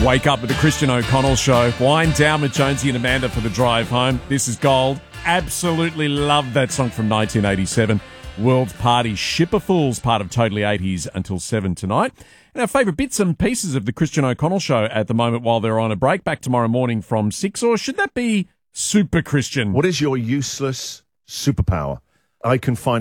Wake up with the Christian O'Connell Show. Wind down with Jonesy and Amanda for the drive home. This is gold. Absolutely love that song from 1987. World Party Shipper Fools, part of Totally 80s until 7 tonight. And our favourite bits and pieces of the Christian O'Connell Show at the moment while they're on a break. Back tomorrow morning from 6, or should that be Super Christian? What is your useless superpower? I can find